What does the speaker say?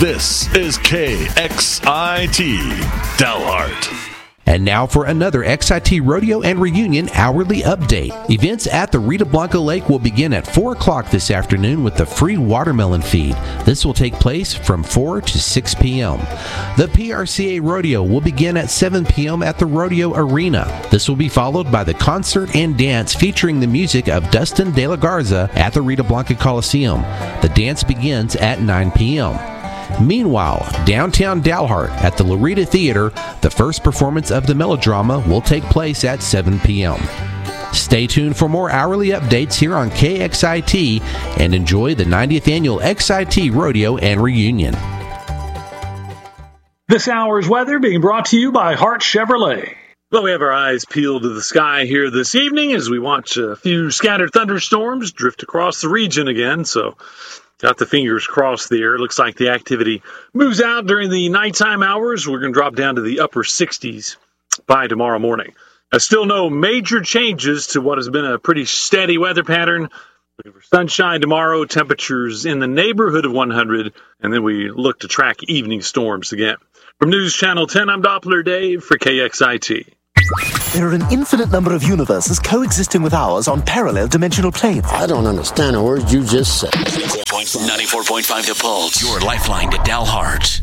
This is KXIT Dalhart. And now for another XIT Rodeo and Reunion hourly update. Events at the Rita Blanca Lake will begin at 4 o'clock this afternoon with the free watermelon feed. This will take place from 4 to 6 p.m. The PRCA Rodeo will begin at 7 p.m. at the Rodeo Arena. This will be followed by the concert and dance featuring the music of Dustin De La Garza at the Rita Blanca Coliseum. The dance begins at 9 p.m. Meanwhile, downtown Dalhart at the Loretta Theater, the first performance of the melodrama will take place at 7 p.m. Stay tuned for more hourly updates here on KXIT and enjoy the 90th Annual XIT Rodeo and Reunion. This hour's weather being brought to you by Hart Chevrolet. Well, we have our eyes peeled to the sky here this evening as we watch a few scattered thunderstorms drift across the region again, so got the fingers crossed there. Looks like the activity moves out during the nighttime hours. We're going to drop down to the upper 60s by tomorrow morning. Still no major changes to what has been a pretty steady weather pattern. Looking for sunshine tomorrow, temperatures in the neighborhood of 100, and then we look to track evening storms again. From News Channel 10, I'm Doppler Dave for KXIT. There are an infinite number of universes coexisting with ours on parallel dimensional planes. I don't understand a word you just said. 94.5 The Pulse, your lifeline to Dalhart.